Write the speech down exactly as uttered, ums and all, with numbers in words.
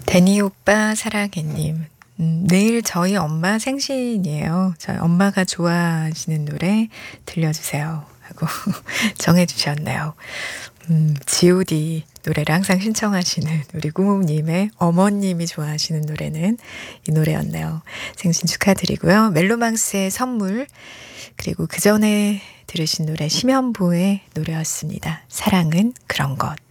데니 오빠 사랑해님. 음, 내일 저희 엄마 생신이에요. 저희 엄마가 좋아하시는 노래 들려주세요 하고 정해주셨네요. 음, 지오디 노래를 항상 신청하시는 우리 꾸묵님의 어머님이 좋아하시는 노래는 이 노래였네요. 생신 축하드리고요. 멜로망스의 선물, 그리고 그 전에 들으신 노래 심연보의 노래였습니다. 사랑은 그런 것.